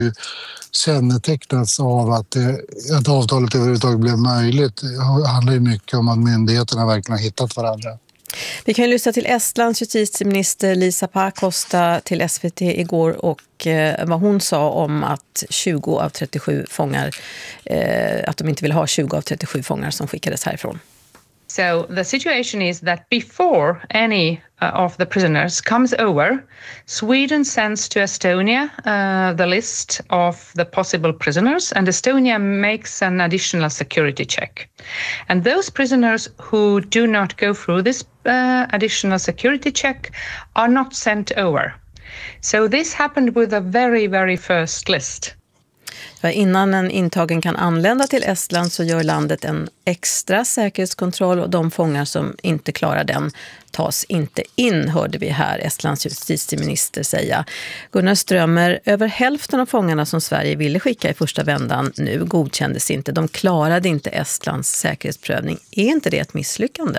kännetecknats av att avtalet överhuvudtaget blev möjligt. Det handlar ju mycket om att myndigheterna verkligen har hittat varandra. Vi kan ju lyssna till Estlands justitieminister Liisa Pakosta till SVT igår och vad hon sa om att 20 av 37 fångar, att de inte vill ha 20 av 37 fångar som skickades härifrån. So the situation is that before any of the prisoners comes over, Sweden sends to Estonia the list of the possible prisoners, and Estonia makes an additional security check. And those prisoners who do not go through this additional security check are not sent over. So this happened with the very, very first list. För innan en intagen kan anlända till Estland så gör landet en extra säkerhetskontroll och de fångar som inte klarar den tas inte in, hörde vi här Estlands justitieminister säga. Gunnar Strömmer, över hälften av fångarna som Sverige ville skicka i första vändan nu godkändes inte. De klarade inte Estlands säkerhetsprövning. Är inte det ett misslyckande?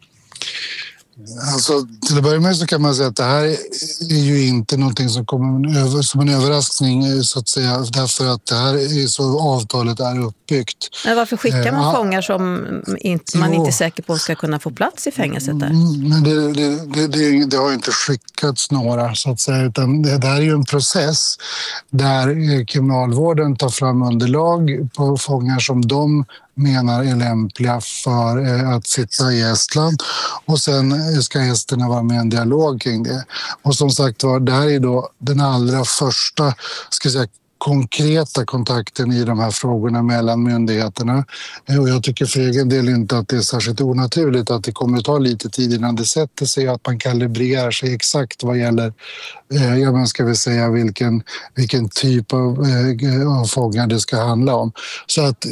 Alltså, till att börja med så kan man säga att det här är ju inte någonting som kommer som en överraskning så att säga, därför att det här är så avtalet är uppbyggt. Men varför skickar man fångar som man inte är säker på ska kunna få plats i fängelset där? Men det har inte skickats några så att säga, utan det här är ju en process där kriminalvården tar fram underlag på fångar som de menar är lämpliga för att sitta i Estland och sen ska esterna vara med i en dialog kring det. Och som sagt var, det här är då den allra första, ska jag säga, konkreta kontakten i de här frågorna mellan myndigheterna. Och jag tycker för egen del inte att det är särskilt onaturligt att det kommer att ta lite tid innan det sätter sig, att man kalibrerar sig exakt vad gäller ska vi säga vilken typ av fångar det ska handla om. Så att,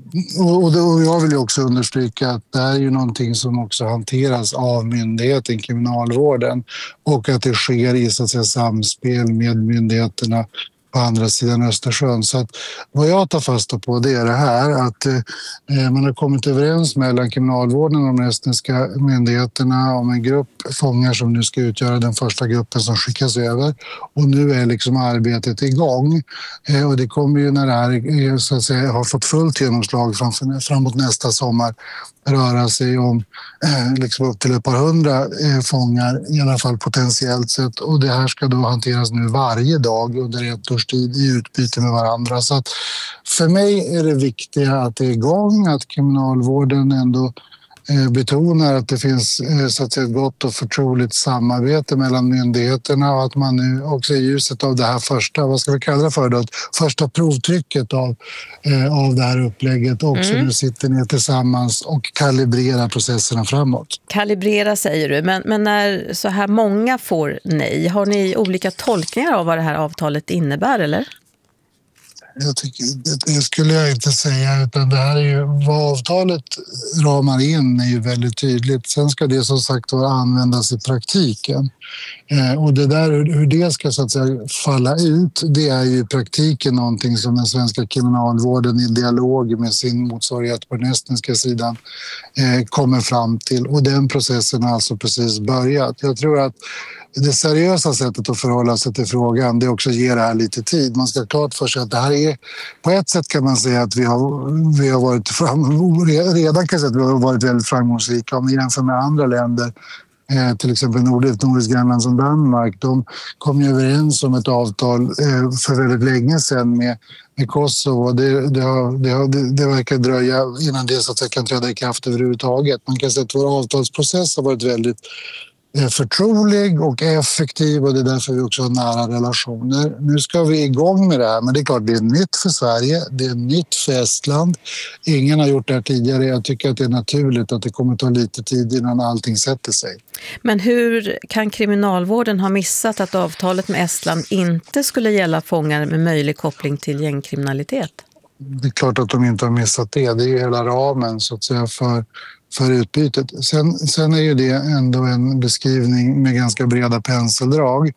och jag vill ju också understryka att det här är ju någonting som också hanteras av myndigheten, kriminalvården, och att det sker i så att säga samspel med myndigheterna på andra sidan Östersjön. Så att vad jag tar fasta på det är det här att man har kommit överens mellan kriminalvården och de estniska myndigheterna om en grupp fångar som nu ska utgöra den första gruppen som skickas över, och nu är liksom arbetet igång och det kommer ju när det här så att säga har fått fullt genomslag framåt nästa sommar röra sig om liksom upp till ett par hundra fångar i alla fall potentiellt sett, och det här ska då hanteras nu varje dag under ett års tid i utbyte med varandra. Så att för mig är det viktiga att det är igång, att kriminalvården ändå betonar att det finns så att säga ett gott och förtroligt samarbete mellan myndigheterna, och att man nu också i ljuset av det här första, vad ska vi kalla det för då, första provtrycket av det här upplägget också nu sitter ner tillsammans och kalibrerar processerna framåt. Kalibrera säger du, men när så här många får nej, har ni olika tolkningar av vad det här avtalet innebär eller? Jag tycker, det skulle jag inte säga, utan det här är ju vad avtalet ramar in är ju väldigt tydligt. Sen ska det som sagt användas i praktiken. Och det där, hur det ska så att säga falla ut, det är ju i praktiken någonting som den svenska kriminalvården i dialog med sin motsvarighet på den estniska sidan kommer fram till. Och den processen har alltså precis börjat. Jag tror att det seriösa sättet att förhålla sig till frågan, det också ger det här lite tid. Man ska ha klart för sig att det här är, på ett sätt kan man säga att vi har varit redan kan säga att vi har varit väldigt framgångsrika om vi jämför med andra länder. Till exempel Nordisk Grönland som Danmark, de kom ju överens om ett avtal för väldigt länge sedan med Kosovo. Det verkar dröja innan det så att säga kan träda i kraft överhuvudtaget. Man kan säga att vår avtalsprocess har varit väldigt förtrolig och effektiv, och det är därför vi också har nära relationer. Nu ska vi igång med det här, men det är klart det är nytt för Sverige, det är nytt för Estland. Ingen har gjort det här tidigare. Jag tycker att det är naturligt att det kommer ta lite tid innan allting sätter sig. Men hur kan kriminalvården ha missat att avtalet med Estland inte skulle gälla fångar med möjlig koppling till gängkriminalitet? Det är klart att de inte har missat det. Det är ju hela ramen så att säga för utbytet. Sen är ju det ändå en beskrivning med ganska breda penseldrag.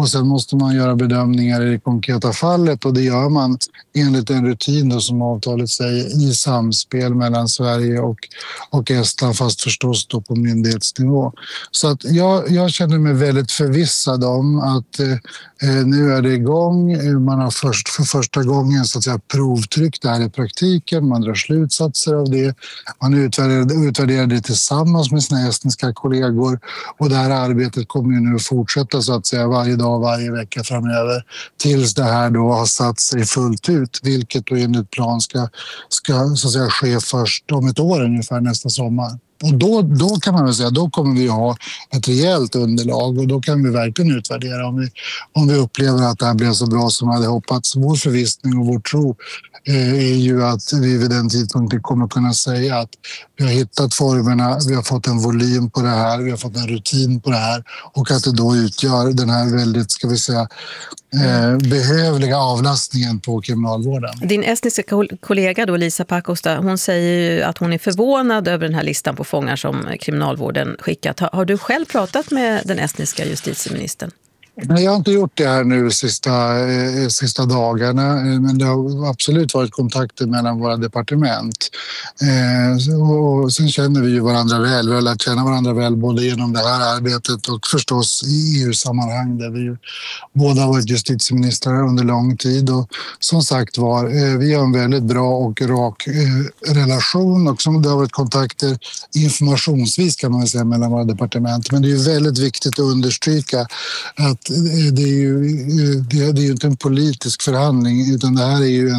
Och sen måste man göra bedömningar i det konkreta fallet, och det gör man enligt en rutin då, som avtalet säger, i samspel mellan Sverige och Estland, fast förstås då på myndighetsnivå. Så att jag känner mig väldigt förvissad om att nu är det igång. Man har för första gången så att säga provtryckt det här i praktiken. Man drar slutsatser av det. Man utvärderar det tillsammans med sina estniska kollegor, och det här arbetet kommer ju nu att fortsätta så att säga varje dag, varje vecka framöver tills det här då har satt sig fullt ut, vilket då enligt plan ska så att säga ske först om ett år ungefär, nästa sommar. Och då kan man väl säga, då kommer vi ha ett rejält underlag, och då kan vi verkligen utvärdera om vi upplever att det här blev så bra som vi hade hoppats. Vår förvissning och vår tro är ju att vi vid den tidpunkten kommer kunna säga att vi har hittat formerna, vi har fått en volym på det här, vi har fått en rutin på det här, och att det då utgör den här väldigt, ska vi säga, behövliga avlastningen på kriminalvården. Din estniska kollega då, Liisa Pakosta, hon säger ju att hon är förvånad över den här listan på fångar som kriminalvården skickat. Har du själv pratat med den estniska justitieministern? Nej, jag har inte gjort det här nu sista dagarna, men det har absolut varit kontakter mellan våra departement. Och sen känner vi ju varandra väl. Vi har lärt känna varandra väl både genom det här arbetet och förstås i EU-sammanhang där vi ju båda har varit justitieministrar under lång tid. Och som sagt vi har en väldigt bra och rak relation, och som det har varit kontakter informationsvis kan man säga mellan våra departement. Men det är ju väldigt viktigt att understryka att det är ju inte en politisk förhandling, utan det här är ju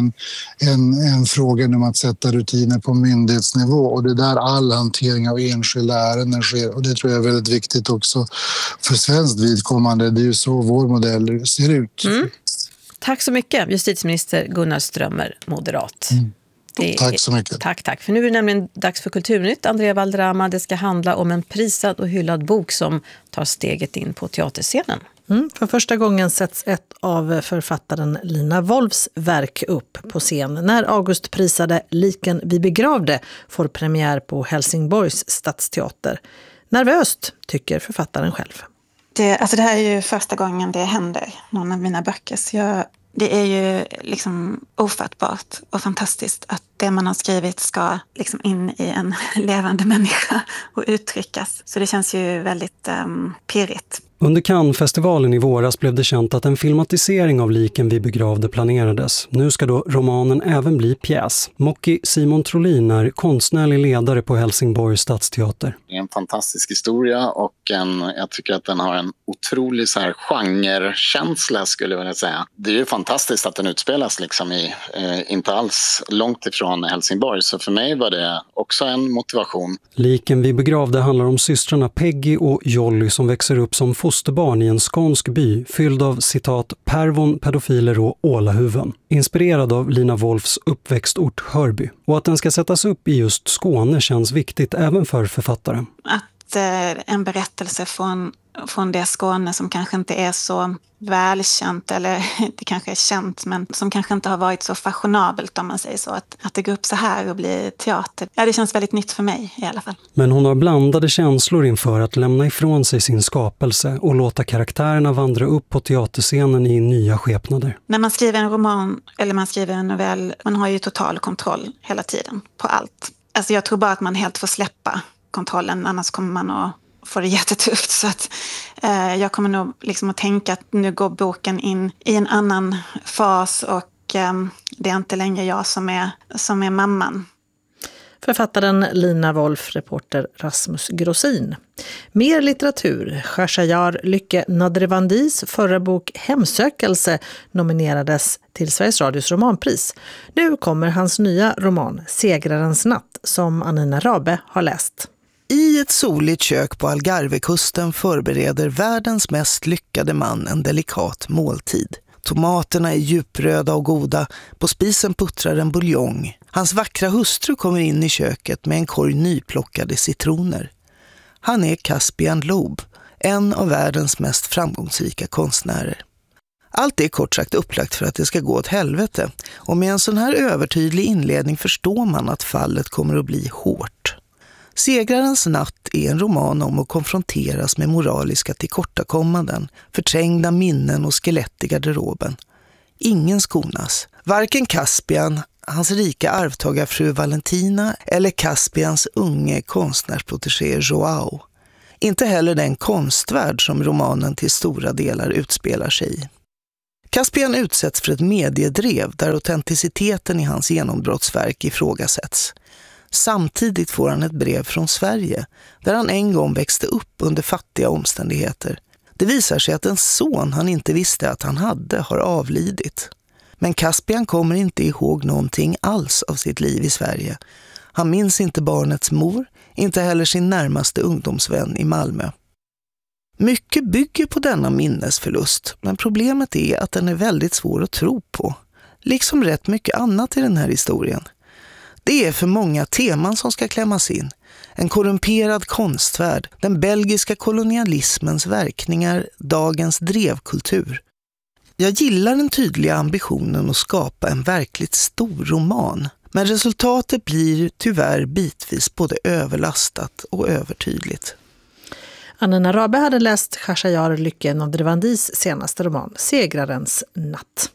en fråga om att sätta rutiner på myndighetsnivå, och det är där all hantering av enskilda ärenden sker, och det tror jag är väldigt viktigt också för svenskt vidkommande. Det är ju så vår modell ser ut. Tack så mycket, justitieminister Gunnar Strömmer, moderat. Tack så mycket. Tack. För nu är det nämligen dags för Kulturnytt. Andrea Valderrama, det ska handla om en prisad och hyllad bok som tar steget in på teaterscenen. För första gången sätts ett av författaren Lina Wolfs verk upp på scen när Augustprisade Liken vi begravde får premiär på Helsingborgs stadsteater. Nervöst, tycker författaren själv. Det här är ju första gången det händer, någon av mina böcker. Så det är ju liksom ofattbart och fantastiskt att det man har skrivit ska liksom in i en levande människa och uttryckas. Så det känns ju väldigt pirrigt. Under Cannes-festivalen i våras blev det känt att en filmatisering av Liken vi begravde planerades. Nu ska då romanen även bli pjäs. Mocki Simon Trolin är konstnärlig ledare på Helsingborgs stadsteater. Det är en fantastisk historia, och jag tycker att den har en otrolig så här genrekänsla, skulle jag vilja säga. Det är ju fantastiskt att den utspelas liksom inte alls långt ifrån Helsingborg, så för mig var det också en motivation. Liken vi begravde handlar om systrarna Peggy och Jolly som växer upp som fosterbarn i en skånsk by fylld av citat pervon, pedofiler och ålahuven. Inspirerad av Lina Wolfs uppväxtort Hörby. Och att den ska sättas upp i just Skåne känns viktigt även för författaren. Att en berättelse från det Skåne som kanske inte är så välkänt, eller det kanske är känt men som kanske inte har varit så fashionabelt, om man säger så, att det går upp så här och blir teater. Ja, det känns väldigt nytt för mig i alla fall. Men hon har blandade känslor inför att lämna ifrån sig sin skapelse och låta karaktärerna vandra upp på teaterscenen i nya skepnader. När man skriver en roman eller man skriver en novell, man har ju total kontroll hela tiden på allt. Alltså jag tror bara att man helt får släppa kontrollen, annars kommer man att få det jättetufft. Så att jag kommer nog liksom att tänka att nu går boken in i en annan fas, och det är inte längre jag som är mamman. Författaren Lina Wolf, reporter Rasmus Grossin. Mer litteratur. Khashayar Lykke Nadrevandis förra bok Hemsökelse nominerades till Sveriges Radios romanpris. Nu kommer hans nya roman Segrarens natt, som Anina Rabe har läst. I ett soligt kök på Algarvekusten förbereder världens mest lyckade man en delikat måltid. Tomaterna är djupröda och goda, på spisen puttrar en buljong. Hans vackra hustru kommer in i köket med en korg nyplockade citroner. Han är Caspian Loeb, en av världens mest framgångsrika konstnärer. Allt är kort sagt upplagt för att det ska gå åt helvete, och med en sån här övertydlig inledning förstår man att fallet kommer att bli hårt. Segrarens natt är en roman om att konfronteras med moraliska tillkortakommanden, förträngda minnen och skelett i garderoben. Ingen skonas. Varken Caspian, hans rika arvtagarfru Valentina eller Caspians unge konstnärsprotegé Joao. Inte heller den konstvärld som romanen till stora delar utspelar sig i. Caspian utsätts för ett mediedrev där autenticiteten i hans genombrottsverk ifrågasätts. Samtidigt får han ett brev från Sverige där han en gång växte upp under fattiga omständigheter. Det visar sig att en son han inte visste att han hade har avlidit. Men Caspian kommer inte ihåg någonting alls av sitt liv i Sverige. Han minns inte barnets mor, inte heller sin närmaste ungdomsvän i Malmö. Mycket bygger på denna minnesförlust, men problemet är att den är väldigt svår att tro på. Liksom rätt mycket annat i den här historien. Det är för många teman som ska klämmas in. En korrumperad konstvärld, den belgiska kolonialismens verkningar, dagens drevkultur. Jag gillar den tydliga ambitionen att skapa en verkligt stor roman. Men resultatet blir tyvärr bitvis både överlastat och övertydligt. Anna Rabe hade läst Khashayar Lykke Nadrivandis senaste roman Segrarens natt.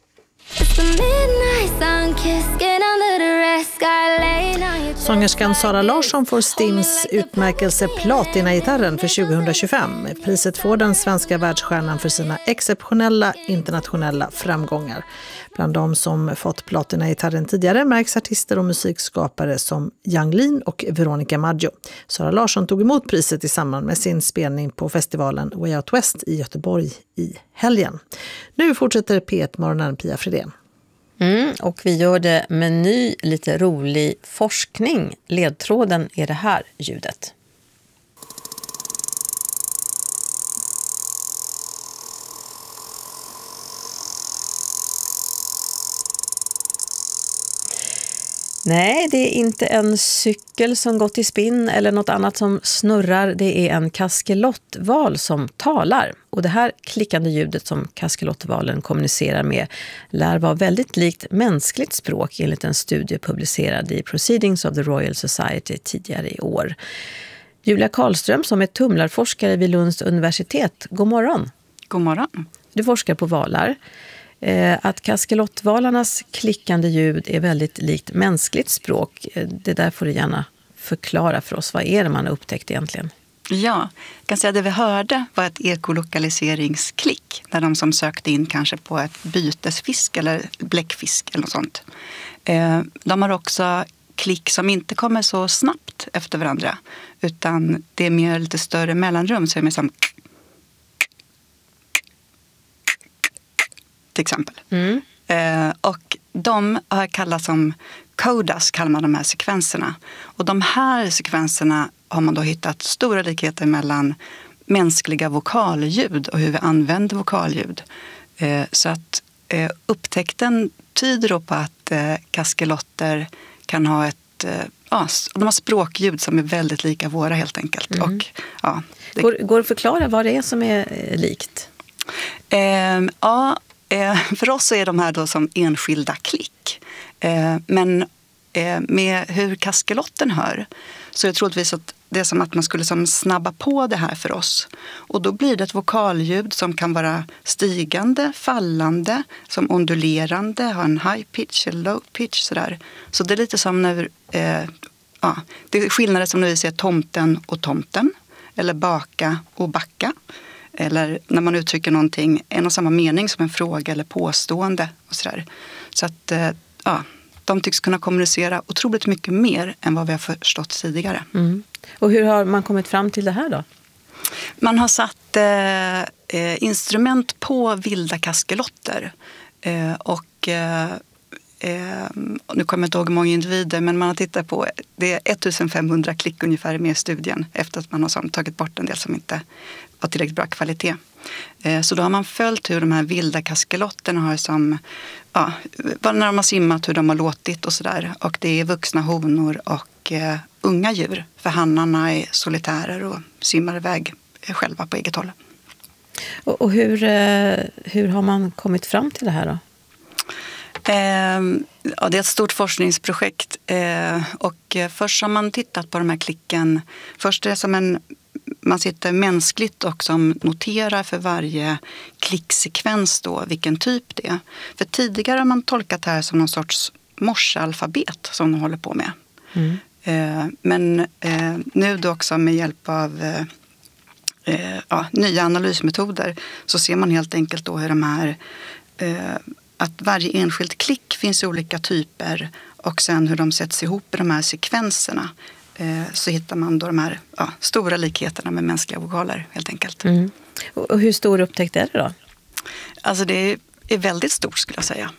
Sångerskan Sara Larsson får Stims utmärkelse Platinagitarren för 2025. Priset får den svenska världsstjärnan för sina exceptionella internationella framgångar. Bland de som fått Platinagitarren tidigare märks artister och musikskapare som Yang Lin och Veronica Maggio. Sara Larsson tog emot priset i samband med sin spelning på festivalen Way Out West i Göteborg i helgen. Nu fortsätter P1-morgonen Pia Fredén. Och vi gör det med ny, lite rolig forskning. Ledtråden är det här ljudet. Nej, det är inte en cykel som gått i spinn eller något annat som snurrar. Det är en kaskelotval som talar. Och det här klickande ljudet som kaskelottvalen kommunicerar med lär vara väldigt likt mänskligt språk enligt en studie publicerad i Proceedings of the Royal Society tidigare i år. Julia Karlström som är tumlarforskare vid Lunds universitet. God morgon. God morgon. Du forskar på valar. Att kaskelottvalarnas klickande ljud är väldigt likt mänskligt språk. Det där får du gärna förklara för oss. Vad är det man har upptäckt egentligen? Ja, jag kan säga att det vi hörde var ett ekolokaliseringsklick. När de som sökte in kanske på ett bytesfisk eller bläckfisk eller något sånt. De har också klick som inte kommer så snabbt efter varandra. Utan det är mer lite större mellanrum. Så är det mer som till exempel. Och de har kallats som codas, kallar man de här sekvenserna. Och de här sekvenserna har man då hittat stora likheter mellan mänskliga vokalljud och hur vi använder vokalljud. Så att upptäckten tyder då på att kaskelotter kan ha ett de har språkljud som är väldigt lika våra helt enkelt. Och, Går att förklara vad det är som är likt? För oss så är de här då som enskilda klick. Men med hur kaskelotten hör så är det troligtvis att det är som att man skulle som snabba på det här för oss. Och då blir det ett vokalljud som kan vara stigande, fallande, som ondulerande, ha en high pitch eller low pitch sådär. Så det är lite som när det är skillnader som när vi ser tomten och tomten eller baka och backa. Eller när man uttrycker någonting, en och samma mening som en fråga eller påstående och sådär. Så att de tycks kunna kommunicera otroligt mycket mer än vad vi har förstått tidigare. Och hur har man kommit fram till det här då? Man har satt instrument på vilda kaskelotter. Nu kommer jag inte ihåg hur många individer, men man har tittat på det är 1500 klick ungefär med i studien efter att man har tagit bort en del som inte var tillräckligt bra kvalitet. Så då har man följt hur de här vilda kaskelotterna har när de har simmat, hur de har låtit och sådär. Och det är vuxna honor och unga djur. För hannarna är solitärer och simmar iväg själva på eget håll. Och hur har man kommit fram till det här då? Ja, det är ett stort forskningsprojekt och först har man tittat på de här klicken. Först är det som man sitter mänskligt och som noterar för varje klicksekvens då vilken typ det är. För tidigare har man tolkat det här som någon sorts morsealfabet som de håller på med. Men nu då också med hjälp av nya analysmetoder så ser man helt enkelt då hur de här att varje enskild klick finns i olika typer och sen hur de sätts ihop i de här sekvenserna så hittar man då de här stora likheterna med mänskliga vokaler helt enkelt. Och hur stor upptäckt är det då? Alltså det är väldigt stort skulle jag säga.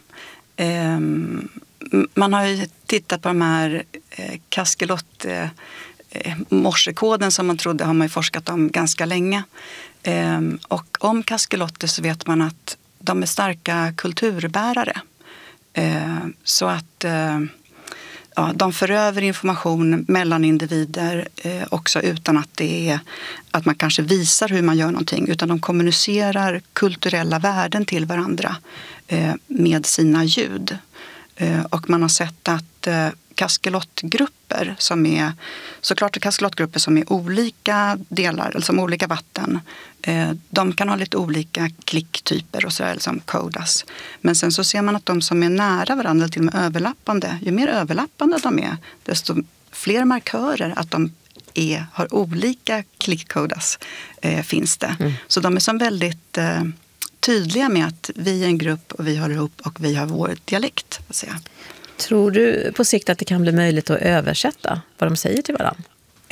Man har ju tittat på de här kaskelott morsekoden som man trodde har man ju forskat om ganska länge. Och om kaskelotter så vet man att de är starka kulturbärare. Så att de för över information mellan individer också utan att det är att man kanske visar hur man gör någonting. Utan de kommunicerar kulturella värden till varandra med sina ljud. Och man har sett att kaskelottgrupper som är såklart kaskelottgrupper som är olika delar eller som olika vatten. De kan ha lite olika klicktyper och sådär som kodas. Men sen så ser man att de som är nära varandra till och med överlappande, ju mer överlappande de är desto fler markörer att de har olika klickkodas finns det. Så de är som väldigt tydliga med att vi är en grupp och vi håller ihop och vi har vår dialekt. Att säga. Tror du på sikt att det kan bli möjligt att översätta vad de säger till varandra?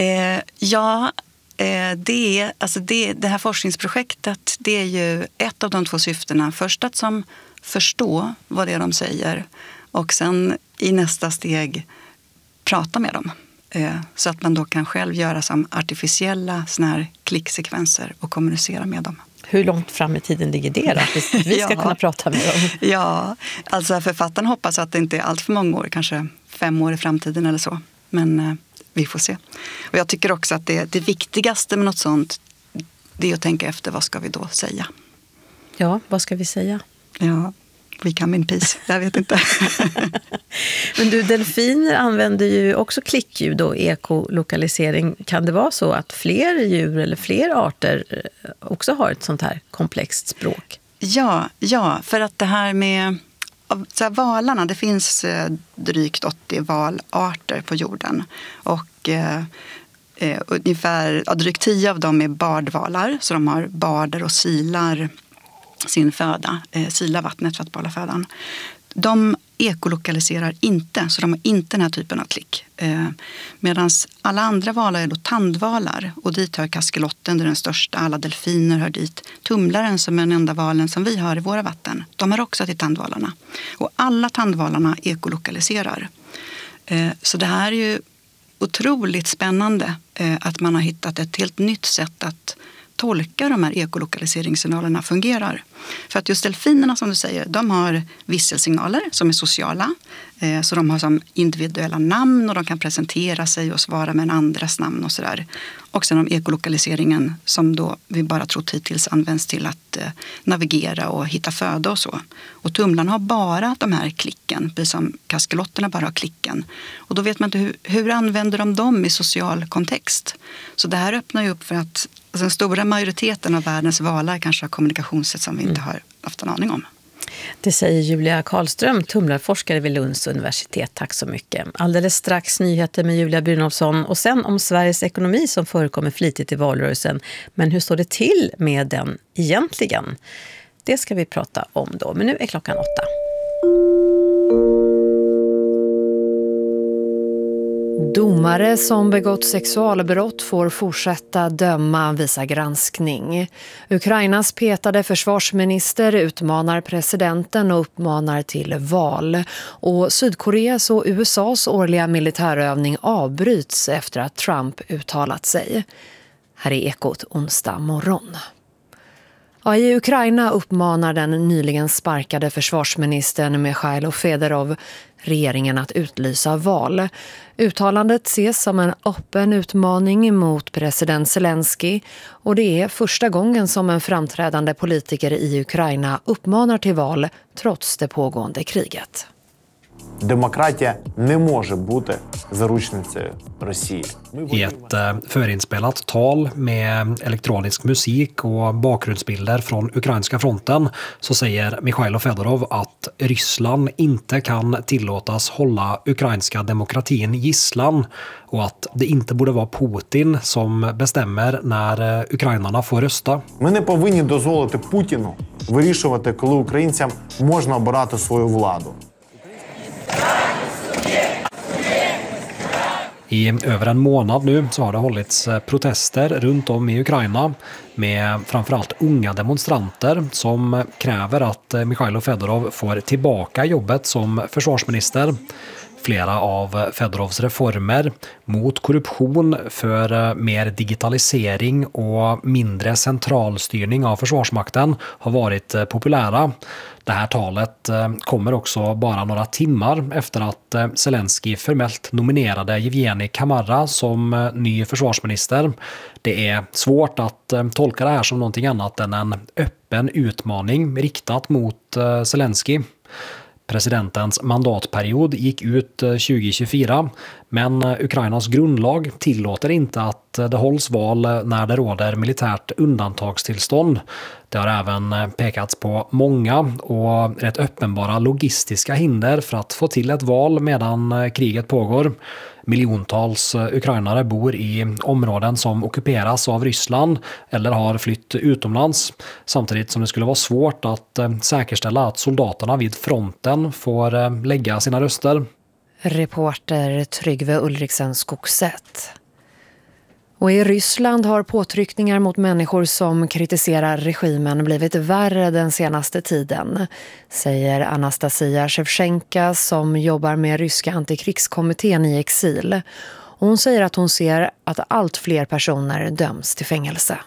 Det här forskningsprojektet det är ju ett av de två syftena. Först att som förstå vad det är de säger och sen i nästa steg prata med dem. Så att man då kan själv göra som artificiella såna här klicksekvenser och kommunicera med dem. Hur långt fram i tiden ligger det då? Vi ska kunna prata med dem. Ja, alltså författaren hoppas att det inte är allt för många år, kanske 5 år i framtiden eller så. Men vi får se. Och jag tycker också att det viktigaste med något sånt, det är att tänka efter vad ska vi då säga. Ja, vad ska vi säga? Ja, we come in peace. Jag vet inte. Men du, delfiner använder ju också klickljud och ekolokalisering. Kan det vara så att fler djur eller fler arter också har ett sånt här komplext språk? Ja, för att det här med så här, valarna, det finns drygt 80 valarter på jorden. Och ungefär drygt 10 av dem är bardvalar, så de har barder och silar sin föda, silar vattnet för att behålla födan. De ekolokaliserar inte, så de har inte den här typen av klick. Medan alla andra valar är då tandvalar och dit hör kaskelotten, det är den största, alla delfiner hör dit. Tumlaren som är den enda valen som vi har i våra vatten, de har också till tandvalarna. Och alla tandvalarna ekolokaliserar. Så det här är ju otroligt spännande att man har hittat ett helt nytt sätt att tolka de här ekolokaliseringssignalerna fungerar. För att just delfinerna som du säger, de har visselsignaler som är sociala. Så de har som individuella namn och de kan presentera sig och svara med en andras namn och sådär. Och sen om ekolokaliseringen som då vi bara trott hittills används till att navigera och hitta föda och så. Och tumlarna har bara de här klicken, precis som kaskelotterna bara har klicken. Och då vet man inte hur använder de dem i social kontext. Så det här öppnar ju upp för att den stora majoriteten av världens valar kanske har kommunikationssätt som vi inte har haft en aning om. Det säger Julia Karlström, tumlarforskare vid Lunds universitet. Tack så mycket. Alldeles strax nyheter med Julia Brynolfsson och sen om Sveriges ekonomi som förekommer flitigt i valrörelsen. Men hur står det till med den egentligen? Det ska vi prata om då, men nu är klockan 8. Domare som begått sexualbrott får fortsätta döma, visar granskning. Ukrainas petade försvarsminister utmanar presidenten och uppmanar till val. Och Sydkoreas och USAs årliga militärövning avbryts efter att Trump uttalat sig. Här är Ekot onsdag morgon. Ja, i Ukraina uppmanar den nyligen sparkade försvarsministern Mikhailo Fedorov regeringen att utlysa val. Uttalandet ses som en öppen utmaning mot president Zelensky och det är första gången som en framträdande politiker i Ukraina uppmanar till val trots det pågående kriget. Demokratia не може бути заручницею Росії. I ett förinspelat tal med elektronisk musik och bakgrundsbilder från ukrainska fronten så säger Mikhailo Fedorov att Ryssland inte kan tillåtas hålla ukrainska demokratin gisslan och att det inte borde vara Putin som bestämmer när ukrainarna får rösta. Ми не повинні дозволити Путіну вирішувати, коли українцям можна обирати свою владу. I över en månad nu så har det hållits protester runt om i Ukraina med framförallt unga demonstranter som kräver att Mikhailo Fedorov får tillbaka jobbet som försvarsminister. Flera av Fedorovs reformer mot korruption, för mer digitalisering och mindre centralstyrning av försvarsmakten har varit populära. Det här talet kommer också bara några timmar efter att Zelensky formellt nominerade Evgeni Kamara som ny försvarsminister. Det är svårt att tolka det här som någonting annat än en öppen utmaning riktat mot Zelensky. Presidentens mandatperiod gick ut 2024, men Ukrainas grundlag tillåter inte att det hålls val när det råder militärt undantagstillstånd. Det har även pekats på många och rätt uppenbara logistiska hinder för att få till ett val medan kriget pågår. Miljontals ukrainare bor i områden som ockuperas av Ryssland eller har flytt utomlands, samtidigt som det skulle vara svårt att säkerställa att soldaterna vid fronten får lägga sina röster. Reporter Tryggve Ulriksen Skogsätt. Och i Ryssland har påtryckningar mot människor som kritiserar regimen blivit värre den senaste tiden, säger Anastasia Shevchenka som jobbar med ryska antikrigskommittén i exil. Och hon säger att hon ser att allt fler personer döms till fängelse.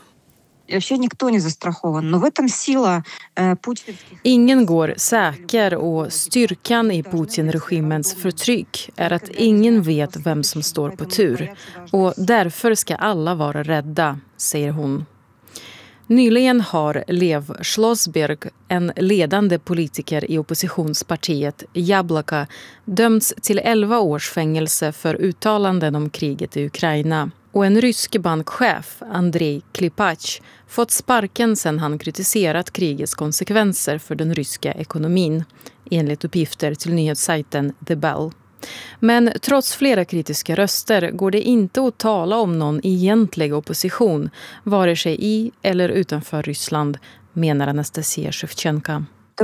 Ingen går säker och styrkan i Putin-regimens förtryck är att ingen vet vem som står på tur. Och därför ska alla vara rädda, säger hon. Nyligen har Lev Schlossberg, en ledande politiker i oppositionspartiet Jablaka, dömts till 11 års fängelse för uttalanden om kriget i Ukraina. Och en rysk bankchef, Andrei Klipach, fått sparken sedan han kritiserat krigets konsekvenser för den ryska ekonomin, enligt uppgifter till nyhetssajten The Bell. Men trots flera kritiska röster går det inte att tala om någon egentlig opposition, vare sig i eller utanför Ryssland, menar Anastasia Shevchenka.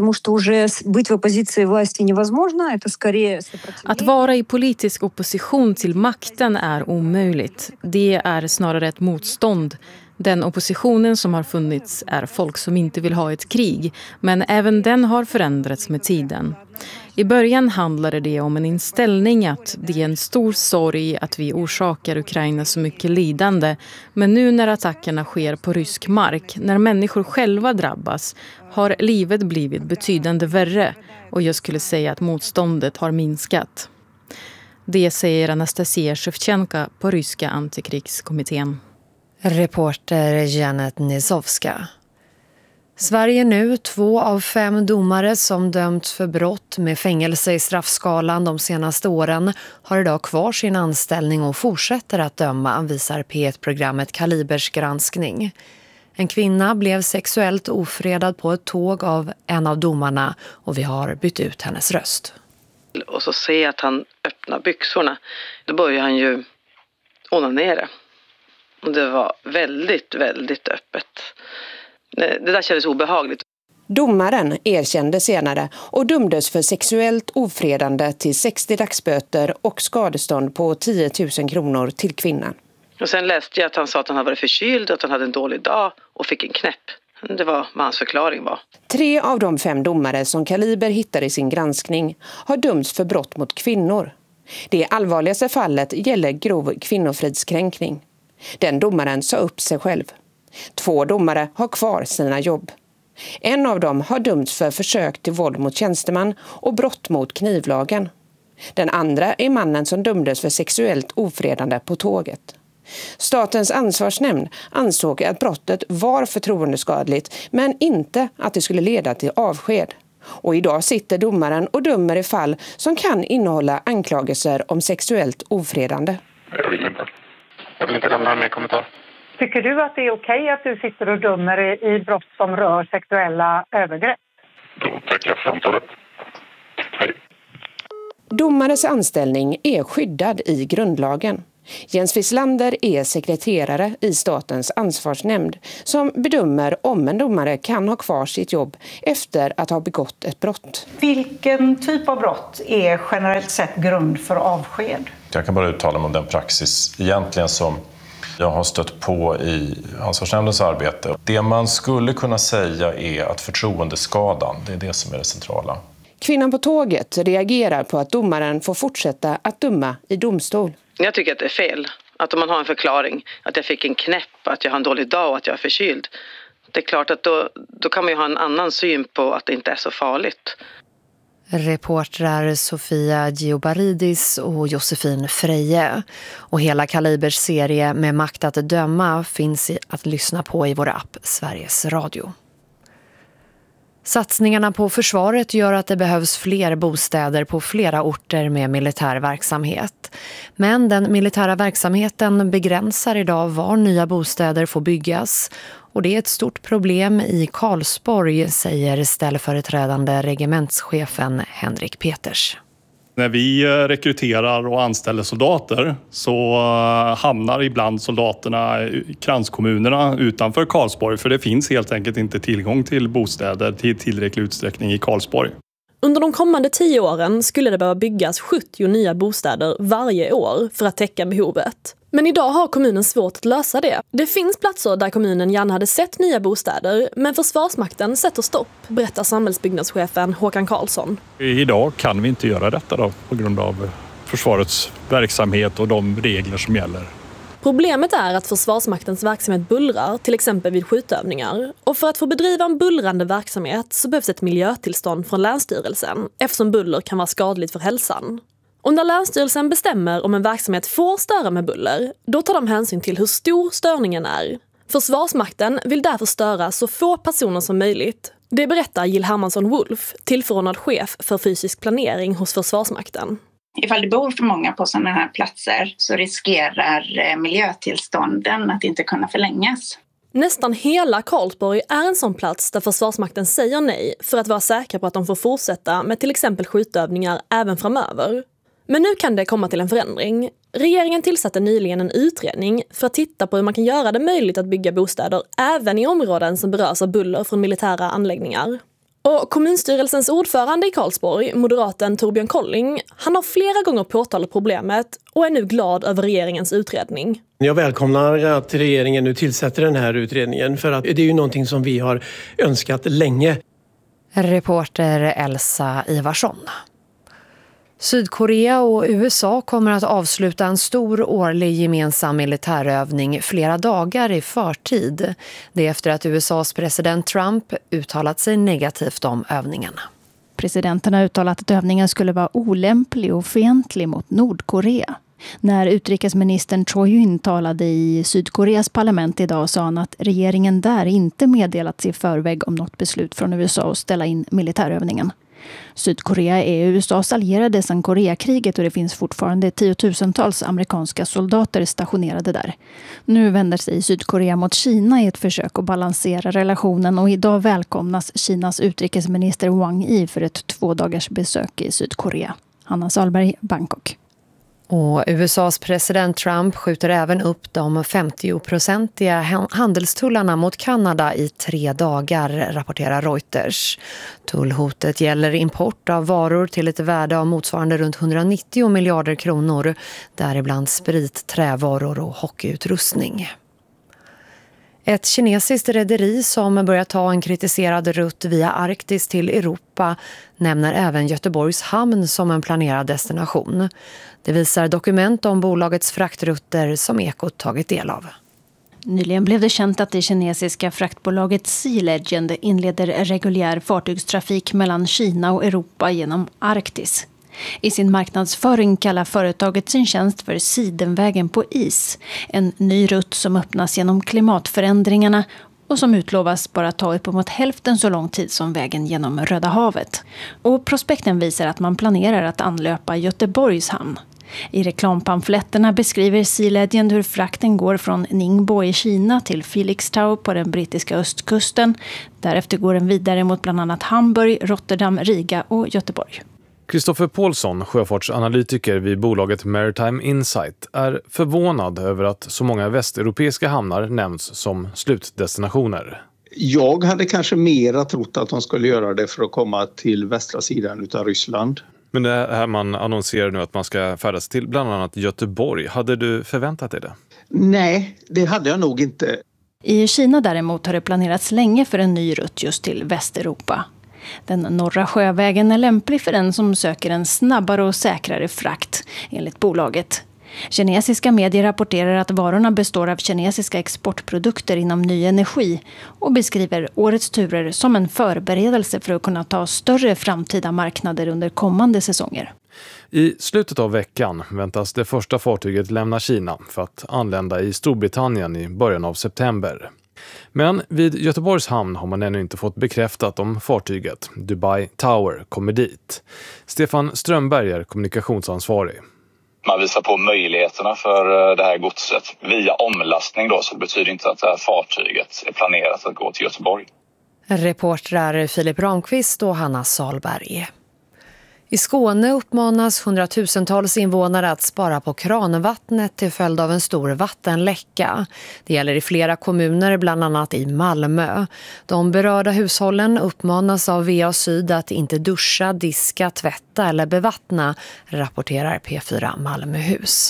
Att vara i politisk opposition till makten är omöjligt. Det är snarare ett motstånd. Den oppositionen som har funnits är folk som inte vill ha ett krig, men även den har förändrats med tiden. I början handlade det om en inställning att det är en stor sorg att vi orsakar Ukraina så mycket lidande, men nu när attackerna sker på rysk mark, när människor själva drabbas, har livet blivit betydande värre och jag skulle säga att motståndet har minskat. Det säger Anastasia Shevchenka på ryska antikrigskommittén. Reporter Janet Nizovska. Sverige nu, 2 av 5 domare som dömts för brott med fängelse i straffskalan de senaste åren har idag kvar sin anställning och fortsätter att döma, visar P1-programmet Kalibers granskning. En kvinna blev sexuellt ofredad på ett tåg av en av domarna och vi har bytt ut hennes röst. Och så ser jag att han öppnar byxorna. Då börjar han ju onanera. Och det var väldigt, väldigt öppet. Det där kändes obehagligt. Domaren erkände senare och dömdes för sexuellt ofredande till 60 dagsböter och skadestånd på 10 000 kronor till kvinnan. Och sen läste jag att han sa att han hade varit förkyld, att han hade en dålig dag och fick en knäpp. Det var vad hans förklaring var. 3 av de 5 domare som Kaliber hittade i sin granskning har dömts för brott mot kvinnor. Det allvarligaste fallet gäller grov kvinnofridskränkning. Den domaren sa upp sig själv. 2 domare har kvar sina jobb. En av dem har dömts för försök till våld mot tjänsteman och brott mot knivlagen. Den andra är mannen som dömdes för sexuellt ofredande på tåget. Statens ansvarsnämnd ansåg att brottet var förtroendeskadligt men inte att det skulle leda till avsked. Och idag sitter domaren och dömer i fall som kan innehålla anklagelser om sexuellt ofredande. Jag vill inte lämna mer kommentar. Tycker du att det är okej att du sitter och dömer i brott som rör sexuella övergrepp? Då tackar jag för samtalet. Hej. Domares anställning är skyddad i grundlagen. Jens Wieslander är sekreterare i Statens ansvarsnämnd som bedömer om en domare kan ha kvar sitt jobb efter att ha begått ett brott. Vilken typ av brott är generellt sett grund för avsked? Jag kan bara uttala mig om den praxis egentligen som jag har stött på i ansvarsnämndens arbete. Det man skulle kunna säga är att förtroendeskadan, det är det som är det centrala. Kvinnan på tåget reagerar på att domaren får fortsätta att döma i domstol. Jag tycker att det är fel. Att om man har en förklaring, att jag fick en knäpp, att jag har en dålig dag och att jag är förkyld. Det är klart att då kan man ju ha en annan syn på att det inte är så farligt. Reportrar Sofia Giobaridis och Josefin Freje. Och hela Kalibers serie med Makt att döma finns att lyssna på i vår app Sveriges Radio. Satsningarna på försvaret gör att det behövs fler bostäder på flera orter med militär verksamhet. Men den militära verksamheten begränsar idag var nya bostäder får byggas. Och det är ett stort problem i Karlsborg, säger ställföreträdande regementschefen Henrik Peters. När vi rekryterar och anställer soldater så hamnar ibland soldaterna i kranskommunerna utanför Karlsborg. För det finns helt enkelt inte tillgång till bostäder till tillräcklig utsträckning i Karlsborg. Under de kommande 10 åren skulle det behöva byggas 70 nya bostäder varje år för att täcka behovet. Men idag har kommunen svårt att lösa det. Det finns platser där kommunen gärna hade sett nya bostäder, men Försvarsmakten sätter stopp, berättar samhällsbyggnadschefen Håkan Karlsson. Idag kan vi inte göra detta då, på grund av försvarets verksamhet och de regler som gäller. Problemet är att Försvarsmaktens verksamhet bullrar, till exempel vid skjutövningar. Och för att få bedriva en bullrande verksamhet så behövs ett miljötillstånd från Länsstyrelsen, eftersom buller kan vara skadligt för hälsan. Och när Länsstyrelsen bestämmer om en verksamhet får störa med buller, då tar de hänsyn till hur stor störningen är. Försvarsmakten vill därför störa så få personer som möjligt. Det berättar Jill Hermansson-Wolf, tillförordnad chef för fysisk planering hos Försvarsmakten. Ifall det bor för många på sådana här platser så riskerar miljötillstånden att inte kunna förlängas. Nästan hela Karlsborg är en sån plats där Försvarsmakten säger nej för att vara säkra på att de får fortsätta med till exempel skjutövningar även framöver. Men nu kan det komma till en förändring. Regeringen tillsatte nyligen en utredning för att titta på hur man kan göra det möjligt att bygga bostäder även i områden som berörs av buller från militära anläggningar. Och kommunstyrelsens ordförande i Karlsborg, moderaten Torbjörn Kolling, han har flera gånger påtalat problemet och är nu glad över regeringens utredning. Jag välkomnar att regeringen nu tillsätter den här utredningen för att det är ju någonting som vi har önskat länge. Reporter Elsa Ivarsson. Sydkorea och USA kommer att avsluta en stor årlig gemensam militärövning flera dagar i förtid. Det är efter att USAs president Trump uttalat sig negativt om övningarna. Presidenten har uttalat att övningen skulle vara olämplig och fientlig mot Nordkorea. När utrikesministern Choi Yun talade i Sydkoreas parlament idag sa han att regeringen där inte meddelats i förväg om något beslut från USA att ställa in militärövningen. Sydkorea är USAs allierade sedan Koreakriget och det finns fortfarande tiotusentals amerikanska soldater stationerade där. Nu vänder sig Sydkorea mot Kina i ett försök att balansera relationen och idag välkomnas Kinas utrikesminister Wang Yi för ett 2-dagars besök i Sydkorea. Hanna Salberg, Bangkok. Och USAs president Trump skjuter även upp de 50-procentiga handelstullarna mot Kanada i 3 dagar, rapporterar Reuters. Tullhotet gäller import av varor till ett värde av motsvarande runt 190 miljarder kronor, däribland sprit, trävaror och hockeyutrustning. Ett kinesiskt rederi som börjar ta en kritiserad rutt via Arktis till Europa nämner även Göteborgs hamn som en planerad destination. Det visar dokument om bolagets fraktrutter som Ekot tagit del av. Nyligen blev det känt att det kinesiska fraktbolaget Sea Legend inleder reguljär fartygstrafik mellan Kina och Europa genom Arktis. I sin marknadsföring kallar företaget sin tjänst för Sidenvägen på is. En ny rutt som öppnas genom klimatförändringarna och som utlovas bara ta uppemot hälften så lång tid som vägen genom Röda havet. Och prospekten visar att man planerar att anlöpa Göteborgs hamn. I reklampamfletterna beskriver Sea Legend hur frakten går från Ningbo i Kina till Felixstowe på den brittiska östkusten. Därefter går den vidare mot bland annat Hamburg, Rotterdam, Riga och Göteborg. Kristoffer Paulsson, sjöfartsanalytiker vid bolaget Maritime Insight, är förvånad över att så många västeuropeiska hamnar nämns som slutdestinationer. Jag hade kanske mera trott att de skulle göra det för att komma till västra sidan utav Ryssland. Men det här man annonserar nu att man ska färdas till bland annat Göteborg. Hade du förväntat dig det? Nej, det hade jag nog inte. I Kina däremot har det planerats länge för en ny rutt just till Västeuropa. Den norra sjövägen är lämplig för den som söker en snabbare och säkrare frakt, enligt bolaget. Kinesiska medier rapporterar att varorna består av kinesiska exportprodukter inom ny energi och beskriver årets turer som en förberedelse för att kunna ta större framtida marknader under kommande säsonger. I slutet av veckan väntas det första fartyget lämna Kina för att anlända i Storbritannien i början av september. Men vid Göteborgs hamn har man ännu inte fått bekräftat om fartyget Dubai Tower kommer dit. Stefan Strömberg är kommunikationsansvarig. Man visar på möjligheterna för det här godset via omlastning då, så det betyder inte att det här fartyget är planerat att gå till Göteborg. Reportrar Filip Ramqvist och Hanna Salberg. I Skåne uppmanas hundratusentals invånare att spara på kranvattnet till följd av en stor vattenläcka. Det gäller i flera kommuner, bland annat i Malmö. De berörda hushållen uppmanas av VA Syd att inte duscha, diska, tvätta eller bevattna, rapporterar P4 Malmöhus.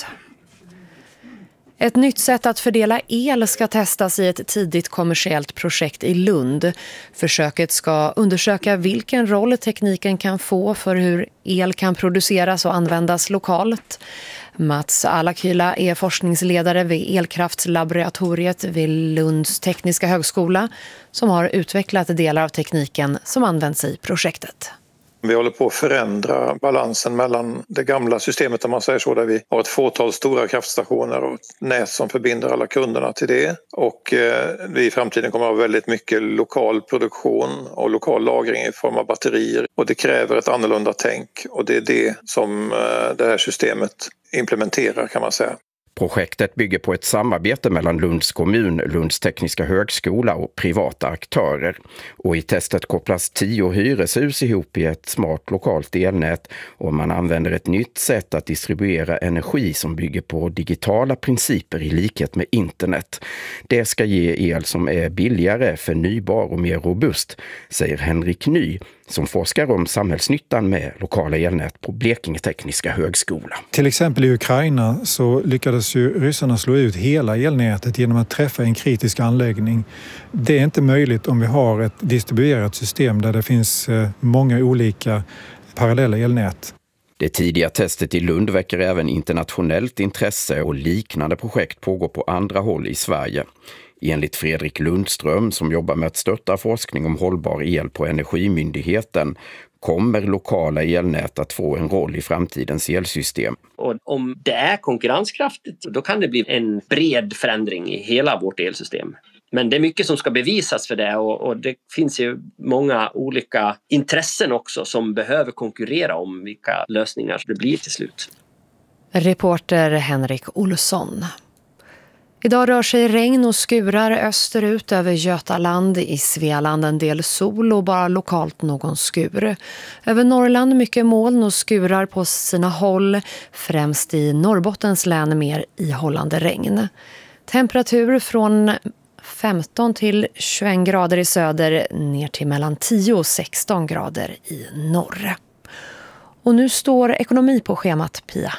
Ett nytt sätt att fördela el ska testas i ett tidigt kommersiellt projekt i Lund. Försöket ska undersöka vilken roll tekniken kan få för hur el kan produceras och användas lokalt. Mats Alakyla är forskningsledare vid elkraftslaboratoriet vid Lunds tekniska högskola som har utvecklat delar av tekniken som används i projektet. Vi håller på att förändra balansen mellan det gamla systemet, om man säger så, där vi har ett fåtal stora kraftstationer och nät som förbinder alla kunderna till det. Och vi i framtiden kommer att ha väldigt mycket lokal produktion och lokal lagring i form av batterier. Och det kräver ett annorlunda tänk, och det är det som det här systemet implementerar, kan man säga. Projektet bygger på ett samarbete mellan Lunds kommun, Lunds tekniska högskola och privata aktörer. Och i testet kopplas 10 hyreshus ihop i ett smart lokalt elnät och man använder ett nytt sätt att distribuera energi som bygger på digitala principer i likhet med internet. Det ska ge el som är billigare, förnybar och mer robust, säger Henrik Ny, som forskar om samhällsnyttan med lokala elnät på Blekinge tekniska högskola. Till exempel i Ukraina så lyckades ju ryssarna slå ut hela elnätet genom att träffa en kritisk anläggning. Det är inte möjligt om vi har ett distribuerat system där det finns många olika parallella elnät. Det tidiga testet i Lund väcker även internationellt intresse och liknande projekt pågår på andra håll i Sverige. Enligt Fredrik Lundström som jobbar med att stötta forskning om hållbar el på Energimyndigheten kommer lokala elnät att få en roll i framtidens elsystem. Och om det är konkurrenskraftigt, då kan det bli en bred förändring i hela vårt elsystem. Men det är mycket som ska bevisas för det och det finns ju många olika intressen också som behöver konkurrera om vilka lösningar det blir till slut. Reporter Henrik Olsson. Idag rör sig regn och skurar österut över Götaland, i Svealand en del sol och bara lokalt någon skur. Över Norrland mycket moln och skurar på sina håll, främst i Norrbottens län mer ihållande regn. Temperatur från 15 till 21 grader i söder ner till mellan 10 och 16 grader i norr. Och nu står ekonomi på schemat, Pia.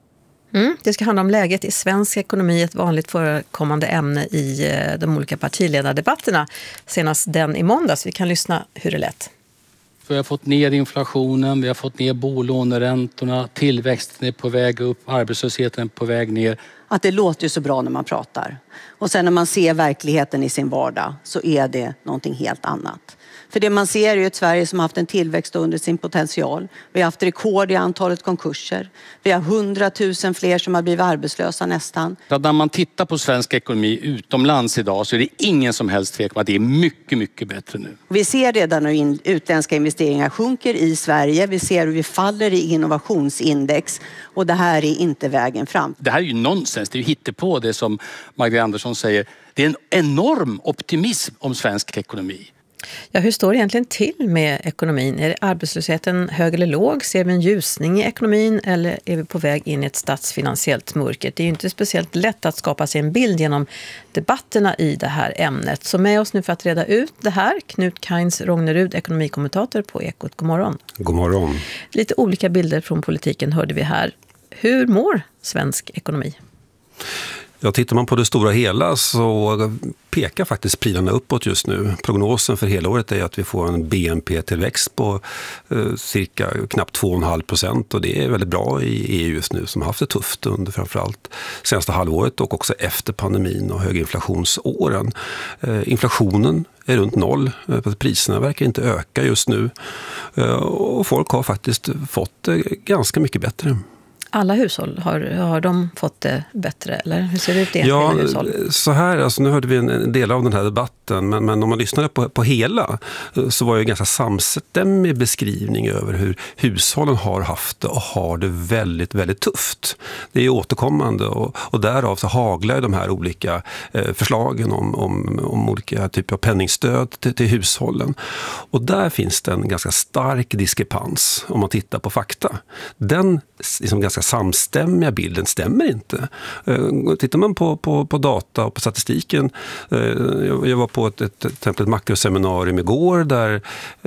Det ska handla om läget i svensk ekonomi, ett vanligt förekommande ämne i de olika partiledardebatterna. Senast den i måndags. Vi kan lyssna hur det lät. Vi har fått ner inflationen, vi har fått ner bolåneräntorna, tillväxten är på väg upp, arbetslösheten är på väg ner. Att det låter ju så bra när man pratar. Och sen när man ser verkligheten i sin vardag så är det någonting helt annat. För det man ser är ju ett Sverige som har haft en tillväxt under sin potential. Vi har haft rekord i antalet konkurser. Vi har 100 000 fler som har blivit arbetslösa nästan. När man tittar på svensk ekonomi utomlands idag så är det ingen som helst tvekan om att det är mycket, mycket bättre nu. Vi ser redan hur utländska investeringar sjunker i Sverige. Vi ser hur vi faller i innovationsindex. Och det här är inte vägen fram. Det här är ju nonsens, det är ju hittepå det som Magdalena Andersson säger. Det är en enorm optimism om svensk ekonomi. Ja, hur står det egentligen till med ekonomin? Är arbetslösheten hög eller låg? Ser vi en ljusning i ekonomin eller är vi på väg in i ett statsfinansiellt mörker? Det är ju inte speciellt lätt att skapa sig en bild genom debatterna i det här ämnet. Så med oss nu för att reda ut det här, Knut Kainz Rognerud, ekonomikommentator på Ekot. God morgon. God morgon. Lite olika bilder från politiken hörde vi här. Hur mår svensk ekonomi? Ja, tittar man på det stora hela så pekar faktiskt pilarna uppåt just nu. Prognosen för hela året är att vi får en BNP-tillväxt på cirka knappt 2,5% och det är väldigt bra i EU just nu som har haft det tufft under framförallt senaste halvåret och också efter pandemin och höginflationsåren. Inflationen är runt 0, priserna verkar inte öka just nu och folk har faktiskt fått det ganska mycket bättre. Alla hushåll, har de fått det bättre eller hur ser det ut i enskilda hushåll? Så här, alltså, nu hörde vi en del av den här debatten men om man lyssnade på hela så var det en ganska samstämmig beskrivning över hur hushållen har haft det och har det väldigt, väldigt tufft. Det är återkommande och därav så haglar de här olika förslagen om olika typer av penningstöd till hushållen. Och där finns det en ganska stark diskrepans om man tittar på fakta. Den liksom ganska samstämmiga bilden stämmer inte. Tittar man på data och på statistiken, jag var på ett makroseminarium igår där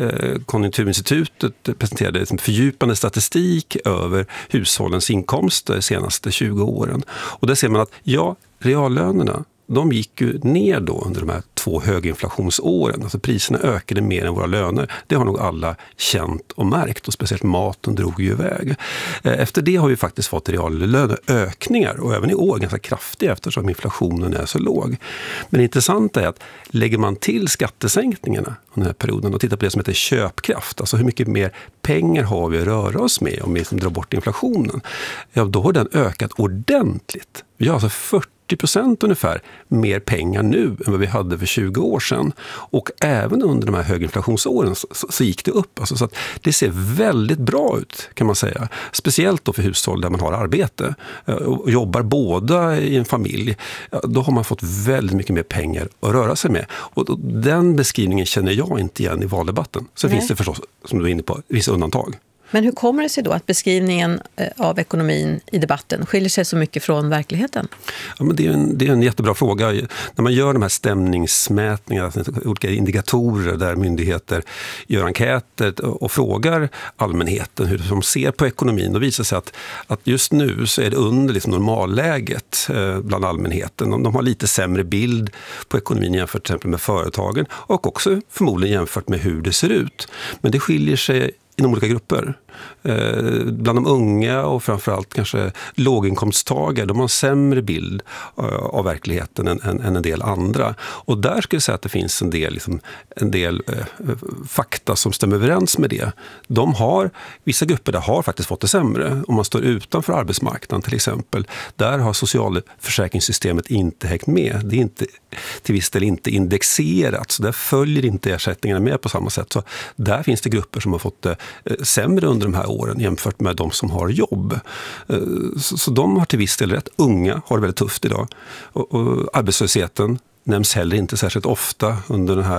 Konjunkturinstitutet presenterade fördjupande statistik över hushållens inkomster de senaste 20 åren. Och där ser man att reallönerna de gick ju ner då under de här 2 höginflationsåren. Alltså priserna ökade mer än våra löner. Det har nog alla känt och märkt och speciellt maten drog ju iväg. Efter det har vi faktiskt fått reallöneökningar och även i år ganska kraftiga eftersom inflationen är så låg. Men det intressanta är att lägger man till skattesänkningarna under den här perioden och tittar på det som heter köpkraft, alltså hur mycket mer pengar har vi att röra oss med om vi drar bort inflationen, då har den ökat ordentligt. Vi har alltså 40% ungefär mer pengar nu än vad vi hade för 20 år sedan. Och även under de här höginflationsåren så gick det upp. Alltså, så att det ser väldigt bra ut kan man säga. Speciellt då för hushåll där man har arbete och jobbar båda i en familj. Då har man fått väldigt mycket mer pengar att röra sig med. Och den beskrivningen känner jag inte igen i valdebatten. Så finns det förstås, som du är inne på, vissa undantag. Men hur kommer det sig då att beskrivningen av ekonomin i debatten skiljer sig så mycket från verkligheten? Ja, men det är en jättebra fråga. När man gör de här stämningsmätningarna, olika indikatorer där myndigheter gör enkäter och frågar allmänheten hur de ser på ekonomin, då visar sig att just nu så är det under liksom normalläget bland allmänheten. De har lite sämre bild på ekonomin jämfört till exempel med företagen och också förmodligen jämfört med hur det ser ut. Men det skiljer sig inom olika grupper. Bland de unga och framförallt kanske låginkomsttagare, de har en sämre bild av verkligheten än en del andra. Och där skulle jag säga att det finns en del fakta som stämmer överens med det. Vissa grupper där har faktiskt fått det sämre. Om man står utanför arbetsmarknaden till exempel, där har socialförsäkringssystemet inte hängt med. Det är inte, till viss del inte indexerat, så där följer inte ersättningarna med på samma sätt. Så där finns det grupper som har fått det sämre under de här åren jämfört med de som har jobb. Så de har till viss del rätt. Unga har det väldigt tufft idag. Och arbetslösheten nämns heller inte särskilt ofta under de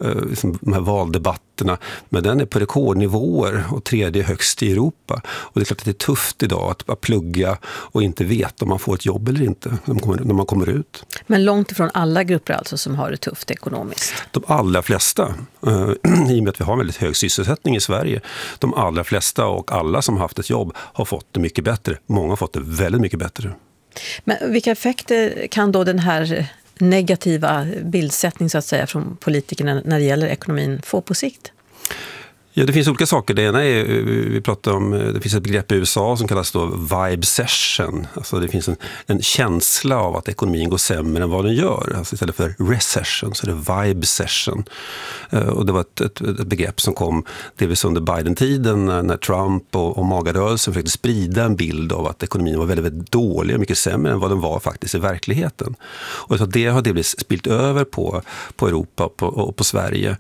här valdebatterna. Men den är på rekordnivåer och 3:e högst i Europa. Och det är klart att det är tufft idag att plugga och inte veta om man får ett jobb eller inte när man kommer ut. Men långt ifrån alla grupper alltså som har det tufft ekonomiskt? De allra flesta, i och med att vi har en väldigt hög sysselsättning i Sverige, de allra flesta och alla som har haft ett jobb har fått det mycket bättre. Många har fått det väldigt mycket bättre. Men vilka effekter kan då den här negativa bildsättning så att säga från politikerna när det gäller ekonomin få på sikt? Ja, det finns olika saker. Det ena är, vi pratar om, det finns ett begrepp i USA som kallas då vibe session. Alltså det finns en känsla av att ekonomin går sämre än vad den gör. Alltså istället för recession så är det vibe session. Och det var ett begrepp som kom delvis under Biden-tiden när Trump och magarörelsen försökte sprida en bild av att ekonomin var väldigt, väldigt dålig och mycket sämre än vad den var faktiskt i verkligheten. Och så det har delvis spilt över på Europa och på Sverige.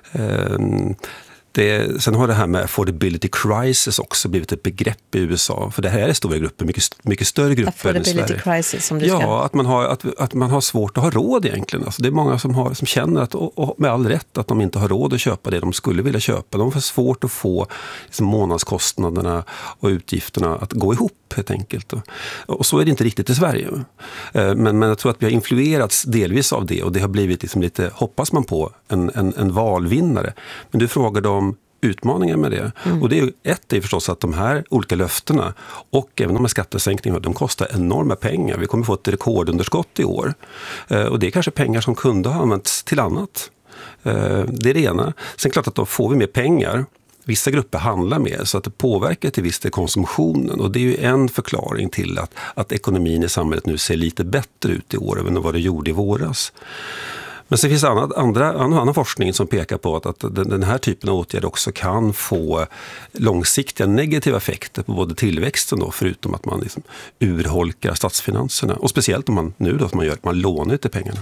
Sen har det här med affordability crisis också blivit ett begrepp i USA. För det här är stora grupper, mycket större grupper än i Sverige. Affordability crisis som du ska... Ja, att man har svårt att ha råd egentligen. Alltså det är många som känner att, och med all rätt, att de inte har råd att köpa det de skulle vilja köpa. De får svårt att få liksom, månadskostnaderna och utgifterna att gå ihop helt enkelt. Och så är det inte riktigt i Sverige. Men jag tror att vi har influerats delvis av det och det har blivit liksom lite, hoppas man på, en valvinnare. Men du frågade om utmaningar med det. Och det är förstås att de här olika löftena och även de här skattesänkningarna, de kostar enorma pengar. Vi kommer få ett rekordunderskott i år. Och det är kanske pengar som kunde ha använts till annat. Det är det ena. Sen klart att då får vi mer pengar. Vissa grupper handlar mer så att det påverkar till viss del konsumtionen. Och det är ju en förklaring till att ekonomin i samhället nu ser lite bättre ut i år än vad det gjorde i våras. Men så finns annan forskning som pekar på att den här typen av åtgärder också kan få långsiktiga negativa effekter på både tillväxten då, förutom att man liksom urholkar statsfinanserna. Och speciellt om man nu då, att man lånar ut pengarna.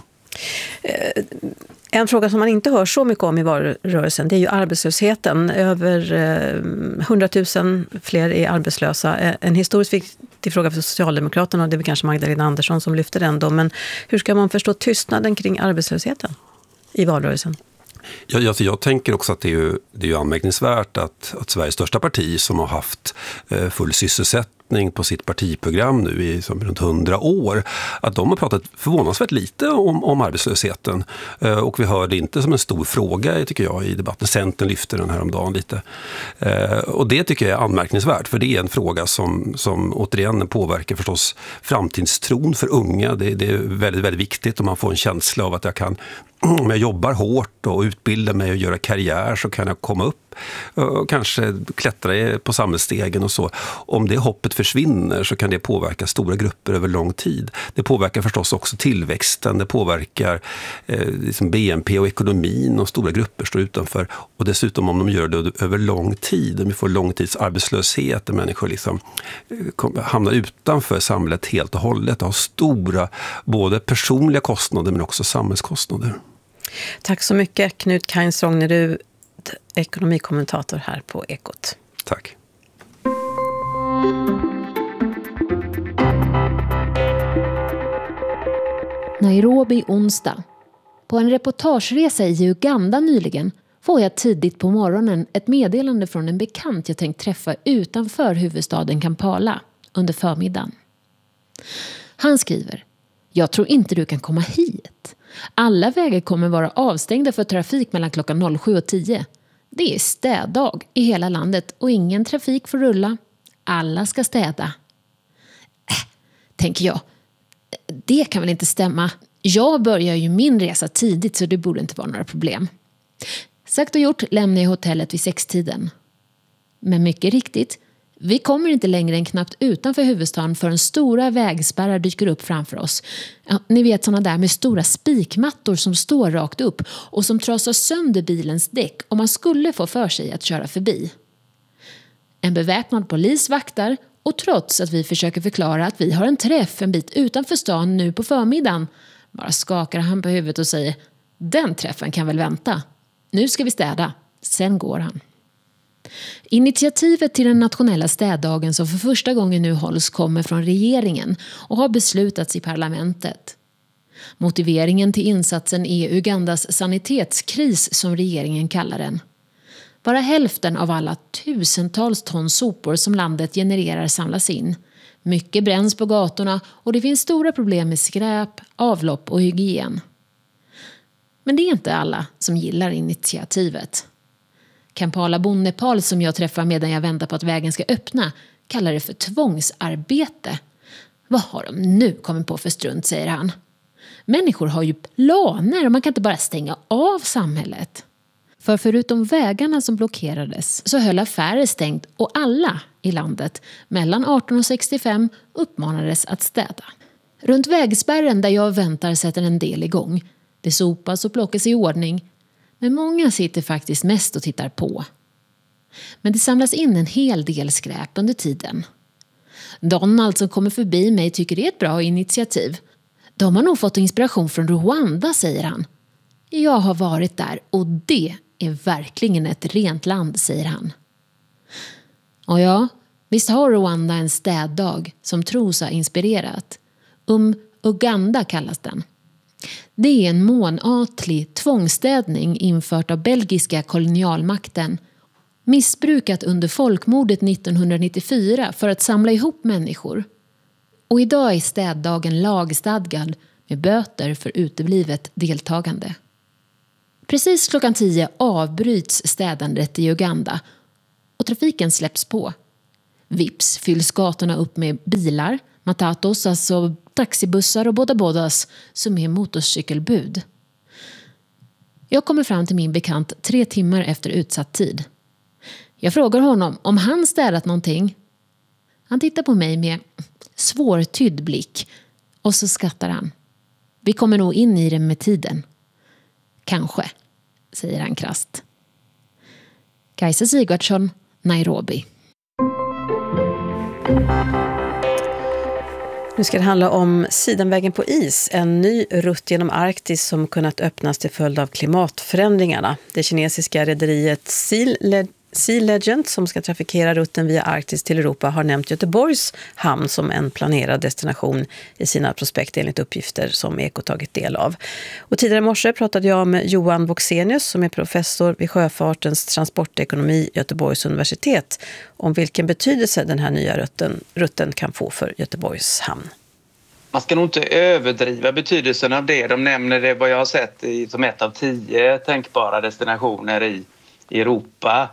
En fråga som man inte hör så mycket om i valrörelsen, det är ju arbetslösheten. Över 100 000 fler är arbetslösa. En historiskt viktig fråga för Socialdemokraterna, och det är väl kanske Magdalena Andersson som lyfter den då. Men hur ska man förstå tystnaden kring arbetslösheten i valrörelsen? Jag tänker också att det är ju anmärkningsvärt att Sveriges största parti som har haft full sysselsättning på sitt partiprogram nu i runt 100 år, att de har pratat förvånansvärt lite om arbetslösheten. Och vi hör det inte som en stor fråga, tycker jag, i debatten. Centern lyfter den här om dagen lite. Och det tycker jag är anmärkningsvärt, för det är en fråga som återigen påverkar förstås framtidstron för unga. Det är väldigt, väldigt viktigt om man får en känsla av att om jag jobbar hårt och utbildar mig och gör karriär så kan jag komma upp och kanske klättra på samhällsstegen och så. Om det hoppet försvinner så kan det påverka stora grupper över lång tid. Det påverkar förstås också tillväxten, det påverkar liksom BNP och ekonomin, och stora grupper står utanför. Och dessutom om de gör det över lång tid, om vi får långtidsarbetslöshet där människor liksom hamnar utanför samhället helt och hållet, och har stora både personliga kostnader men också samhällskostnader. Tack så mycket, Knut Kainz Rognerud, ekonomikommentator här på Ekot. Tack. Nairobi onsdag. På en reportageresa i Uganda nyligen får jag tidigt på morgonen ett meddelande från en bekant jag tänkt träffa utanför huvudstaden Kampala under förmiddagen. Han skriver: "Jag tror inte du kan komma hit. Alla vägar kommer vara avstängda för trafik mellan klockan 07 och 10. Det är städdag i hela landet och ingen trafik får rulla. Alla ska städa." Tänker jag. Det kan väl inte stämma. Jag börjar ju min resa tidigt så det borde inte vara några problem. Sagt och gjort lämnar jag hotellet vid 6-tiden. Men mycket riktigt, vi kommer inte längre än knappt utanför huvudstaden förrän stora vägspärrar dyker upp framför oss. Ja, ni vet såna där med stora spikmattor som står rakt upp och som trasar sönder bilens däck om man skulle få för sig att köra förbi. En beväpnad polis vaktar, och trots att vi försöker förklara att vi har en träff en bit utanför stan nu på förmiddagen, bara skakar han på huvudet och säger: "Den träffen kan väl vänta. Nu ska vi städa." Sen går han. Initiativet till den nationella städdagen som för första gången nu hålls kommer från regeringen och har beslutats i parlamentet. Motiveringen till insatsen är Ugandas sanitetskris, som regeringen kallar den. Bara hälften av alla tusentals ton sopor som landet genererar samlas in. Mycket bränns på gatorna och det finns stora problem med skräp, avlopp och hygien. Men det är inte alla som gillar initiativet. Kampala-bon Nepal, som jag träffar medan jag väntar på att vägen ska öppna, kallar det för tvångsarbete. "Vad har de nu kommit på för strunt", säger han. "Människor har ju planer och man kan inte bara stänga av samhället." För förutom vägarna som blockerades så höll affärer stängt och alla i landet mellan 18 och 65 uppmanades att städa. Runt vägspärren där jag väntar sätter en del igång. Det sopas och plockas i ordning. Men många sitter faktiskt mest och tittar på. Men det samlas in en hel del skräp under tiden. Donald som kommer förbi mig tycker det är ett bra initiativ. De har nog fått inspiration från Rwanda, säger han. Jag har varit där och det är verkligen ett rent land, säger han. Och ja, visst har Rwanda en städdag som tros ha inspirerat. Uganda kallas den. Det är en månatlig tvångsstädning infört av belgiska kolonialmakten. Missbrukat under folkmordet 1994 för att samla ihop människor. Och idag är städdagen lagstadgad med böter för uteblivet deltagande. Precis klockan 10 avbryts städandet i Uganda och trafiken släpps på. Vips fylls gatorna upp med bilar, matatos, alltså taxibussar och bodabodas som är motorcykelbud. Jag kommer fram till min bekant 3 timmar efter utsatt tid. Jag frågar honom om han städat någonting. Han tittar på mig med svårtydd blick och så skrattar han. Vi kommer nog in i det med tiden. Kanske, säger han krasst. Kajsa Sigvardsson, Nairobi. Nu ska det handla om Sidenvägen på is, en ny rutt genom Arktis som kunnat öppnas till följd av klimatförändringarna. Det kinesiska rederiet Sea Legend som ska trafikera rutten via Arktis till Europa har nämnt Göteborgs hamn som en planerad destination i sina prospekt enligt uppgifter som Eko tagit del av. Och tidigare i morse pratade jag med Johan Voxenius som är professor vid sjöfartens transportekonomi Göteborgs universitet om vilken betydelse den här nya rutten kan få för Göteborgs hamn. Man ska nog inte överdriva betydelsen av det. De nämner det vad jag har sett som ett av 10 tänkbara destinationer i Europa.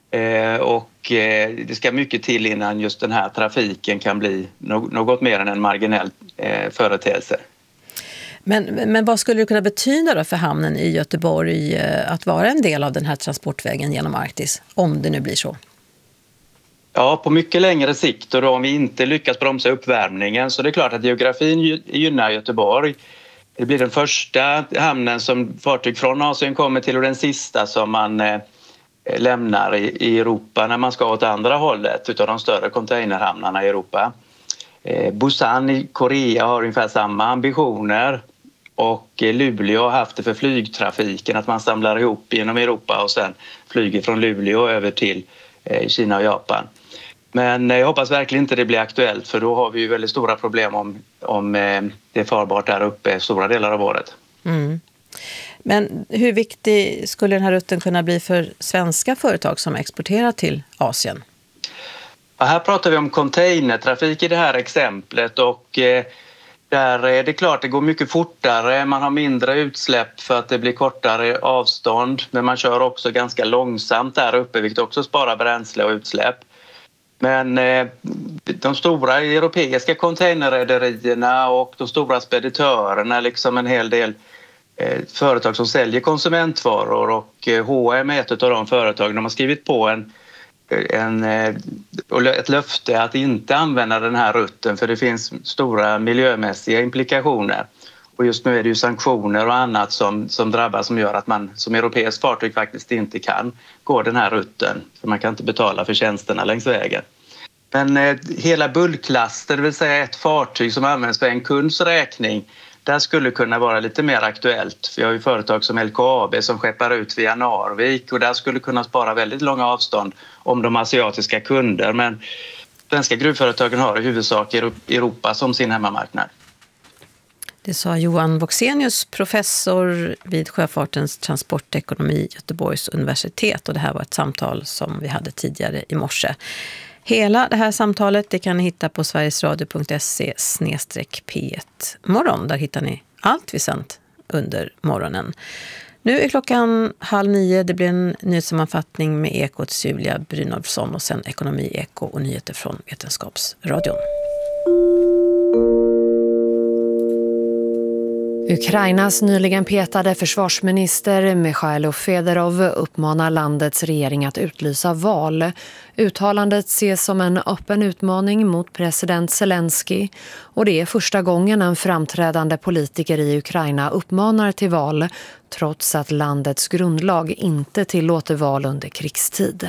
Det ska mycket till innan just den här trafiken kan bli något mer än en marginell företeelse. Men vad skulle det kunna betyda då för hamnen i Göteborg att vara en del av den här transportvägen genom Arktis, om det nu blir så? Ja, på mycket längre sikt och då om vi inte lyckas bromsa uppvärmningen så det är klart att geografin gynnar Göteborg. Det blir den första hamnen som fartyg från Asien kommer till och den sista som man lämnar i Europa när man ska åt andra hållet utav de större containerhamnarna i Europa. Busan i Korea har ungefär samma ambitioner och Luleå har haft det för flygtrafiken att man samlar ihop genom Europa och sen flyger från Luleå över till Kina och Japan. Men jag hoppas verkligen inte det blir aktuellt för då har vi ju väldigt stora problem om det är farbart där uppe stora delar av året. Mm. Men hur viktig skulle den här rutten kunna bli för svenska företag som exporterar till Asien? Ja, här pratar vi om containertrafik i det här exemplet och där är det klart det går mycket fortare. Man har mindre utsläpp för att det blir kortare avstånd men man kör också ganska långsamt där uppe vilket också sparar bränsle och utsläpp. Men de stora europeiska containerrederierna och de stora speditörerna liksom en hel del företag som säljer konsumentvaror och H&M är ett av de företag de har skrivit på ett löfte att inte använda den här rutten för det finns stora miljömässiga implikationer. Och just nu är det ju sanktioner och annat som drabbar som gör att man som europeisk fartyg faktiskt inte kan gå den här rutten för man kan inte betala för tjänsterna längs vägen. Men hela bulklaster, det vill säga ett fartyg som används för en kunds räkning där skulle kunna vara lite mer aktuellt. Vi har ju företag som LKAB som skeppar ut via Narvik och där skulle kunna spara väldigt långa avstånd om de asiatiska kunder. Men svenska gruvföretagen har i huvudsak Europa som sin hemmamarknad. Det sa Johan Voxenius, professor vid sjöfartens transportekonomi Göteborgs universitet och det här var ett samtal som vi hade tidigare i morse. Hela det här samtalet det kan ni hitta på sverigesradio.se/P1 morgon. Där hittar ni allt vi sänt under morgonen. Nu är klockan 8:30. Det blir en nyhetssammanfattning med Ekots Julia Brynolfsson och sen Ekonomi-Eko och nyheter från Vetenskapsradion. Ukrainas nyligen petade försvarsminister Mikhailo Fedorov uppmanar landets regering att utlysa val. Uttalandet ses som en öppen utmaning mot president Zelensky och det är första gången en framträdande politiker i Ukraina uppmanar till val trots att landets grundlag inte tillåter val under krigstid.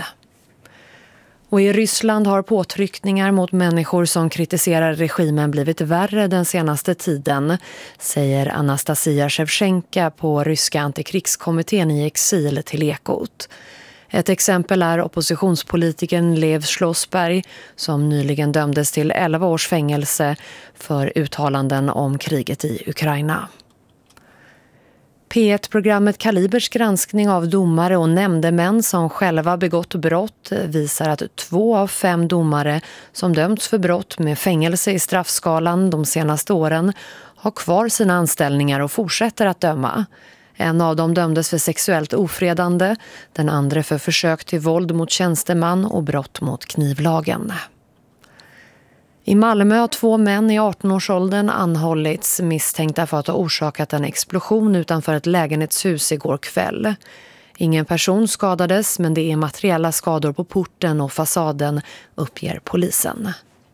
Och i Ryssland har påtryckningar mot människor som kritiserar regimen blivit värre den senaste tiden, säger Anastasia Shevchenka på ryska antikrigskommittén i exil till Ekot. Ett exempel är oppositionspolitikern Lev Schlossberg som nyligen dömdes till 11 års fängelse för uttalanden om kriget i Ukraina. P1-programmet Kalibers granskning av domare och nämndemän som själva begått brott visar att 2 av 5 domare som dömts för brott med fängelse i straffskalan de senaste åren har kvar sina anställningar och fortsätter att döma. En av dem dömdes för sexuellt ofredande, den andra för försök till våld mot tjänsteman och brott mot knivlagen. I Malmö har 2 män i 18-årsåldern anhållits misstänkta för att ha orsakat en explosion utanför ett lägenhetshus igår kväll. Ingen person skadades men det är materiella skador på porten och fasaden, uppger polisen.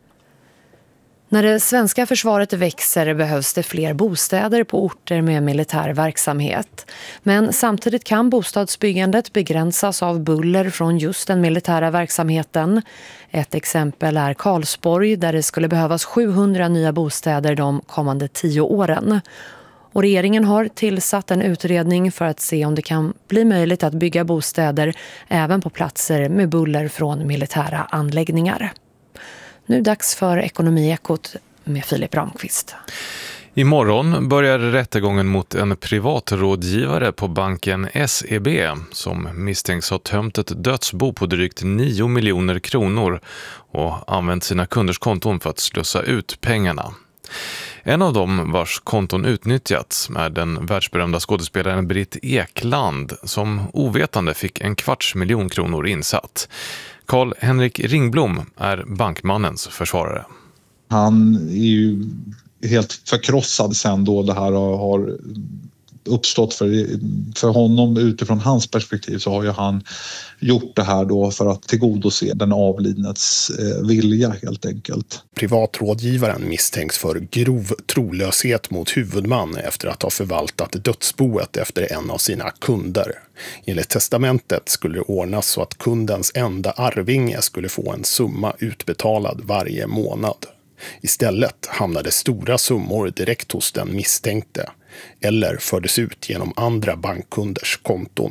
När det svenska försvaret växer behövs det fler bostäder på orter med militär verksamhet. Men samtidigt kan bostadsbyggandet begränsas av buller från just den militära verksamheten. Ett exempel är Karlsborg där det skulle behövas 700 nya bostäder de kommande 10 åren. Och regeringen har tillsatt en utredning för att se om det kan bli möjligt att bygga bostäder även på platser med buller från militära anläggningar. Nu dags för Ekonomiekot med Filip Ramqvist. Imorgon börjar rättegången mot en privatrådgivare på banken SEB som misstänks ha tömt ett dödsbo på drygt 9 miljoner kronor och använt sina kunders konton för att slussa ut pengarna. En av dem vars konton utnyttjats är den världsberömda skådespelaren Britt Ekland som ovetande fick 250 000 kronor insatt. Carl-Henrik Ringblom är bankmannens försvarare. Han är ju helt förkrossad sen då det här har uppstått för honom. Utifrån hans perspektiv så har ju han gjort det här då för att tillgodose den avlidnets vilja helt enkelt. Privatrådgivaren misstänks för grov trolöshet mot huvudman efter att ha förvaltat dödsboet efter en av sina kunder. Enligt testamentet skulle det ordnas så att kundens enda arvinge skulle få en summa utbetalad varje månad. Istället hamnade stora summor direkt hos den misstänkte eller fördes ut genom andra bankkunders konton.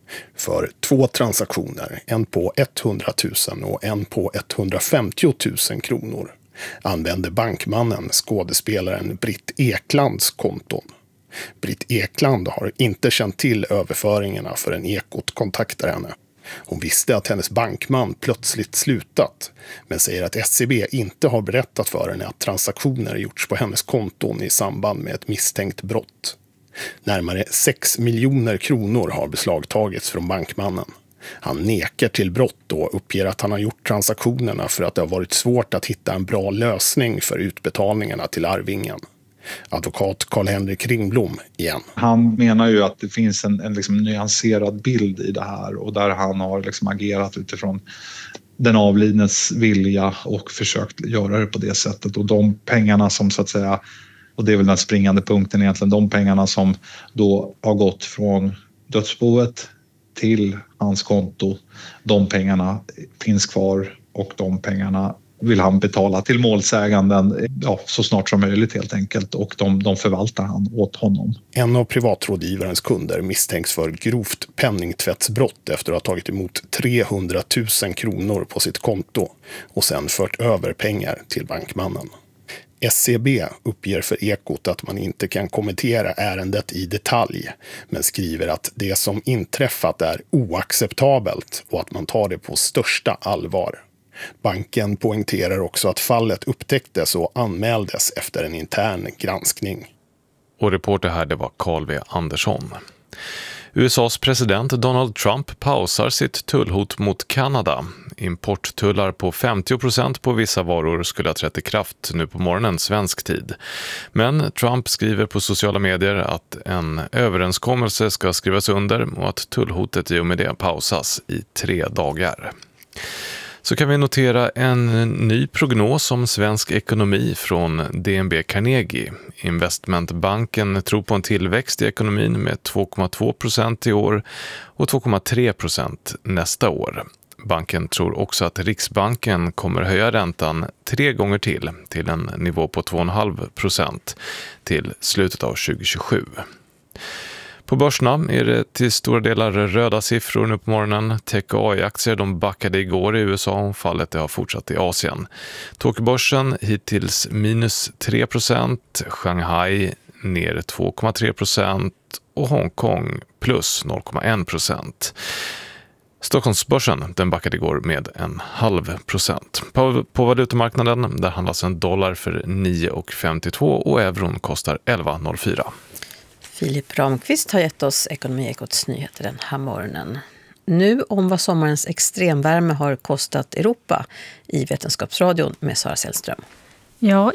För 2 transaktioner, en på 100 000 och en på 150 000 kronor, använde bankmannen skådespelaren Britt Eklands konton. Britt Ekland har inte känt till överföringarna förrän Ekot kontaktar henne. Hon visste att hennes bankman plötsligt slutat, men säger att SEB inte har berättat för henne att transaktioner gjorts på hennes konton i samband med ett misstänkt brott. Närmare 6 miljoner kronor har beslagtagits från bankmannen. Han nekar till brott och uppger att han har gjort transaktionerna för att det har varit svårt att hitta en bra lösning för utbetalningarna till arvingen. Advokat Carl-Henrik Ringblom igen. Han menar ju att det finns en liksom nyanserad bild i det här och där han har liksom agerat utifrån den avlidnes vilja och försökt göra det på det sättet. Och de pengarna som så att säga, och det är väl den springande punkten egentligen, de pengarna som då har gått från dödsboet till hans konto, de pengarna finns kvar och de pengarna vill han betala till målsäganden så snart som möjligt helt enkelt och de förvaltar han åt honom. En av privatrådgivarens kunder misstänks för grovt penningtvättsbrott efter att ha tagit emot 300 000 kronor på sitt konto och sen fört över pengar till bankmannen. SEB uppger för Ekot att man inte kan kommentera ärendet i detalj, men skriver att det som inträffat är oacceptabelt och att man tar det på största allvar. Banken poängterar också att fallet upptäcktes och anmäldes efter en intern granskning. Och reporter här, det var Carl V. Andersson. USAs president Donald Trump pausar sitt tullhot mot Kanada. Importtullar på 50% på vissa varor skulle ha trätt i kraft nu på morgonen svensk tid. Men Trump skriver på sociala medier att en överenskommelse ska skrivas under och att tullhotet i och med det pausas i 3 dagar. Så kan vi notera en ny prognos om svensk ekonomi från DNB Carnegie. Investmentbanken tror på en tillväxt i ekonomin med 2,2% i år och 2,3% nästa år. Banken tror också att Riksbanken kommer höja räntan 3 gånger till en nivå på 2,5% till slutet av 2027. På börserna är det till stora delar röda siffror nu på morgonen. Tech- och AI-aktier de backade igår i USA och fallet har fortsatt i Asien. Tokyobörsen hittills minus 3%, Shanghai ner 2,3% och Hongkong plus 0,1%. Stockholmsbörsen den backade igår med 0,5%. På valutamarknaden där handlas en dollar för 9,52 och euron kostar 11,04. Filip Ramqvist har gett oss Ekonomiekots nyheter den här morgonen. Nu om vad sommarens extremvärme har kostat Europa i Vetenskapsradion med Sara Sällström. Ja,